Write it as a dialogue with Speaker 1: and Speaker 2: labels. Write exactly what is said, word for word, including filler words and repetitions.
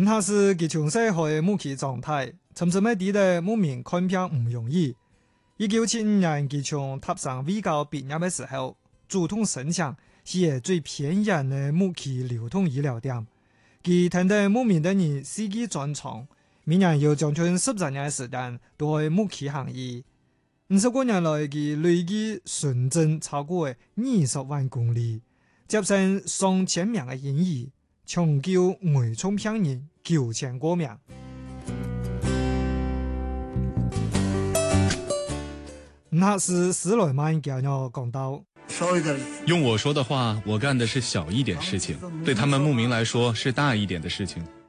Speaker 1: 唔下是佢從細學木器狀態，尋尋咪啲嘅牧民看片唔容易。一九七五年佢從塔山衛教畢業嘅時候，主動申請係最偏遠嘅木器流通醫療店。佢聽到牧民的人司機專長，每年有將近十幾年嘅時間都喺木器行業。五十多年來，佢累計純正超過二十萬公里，接成上千名嘅演藝，搶救危重病人九千多名。那是史萊曼教我講到，
Speaker 2: 用我說的話，我幹的是小一點事情，對他們牧民來說是大一點的事情。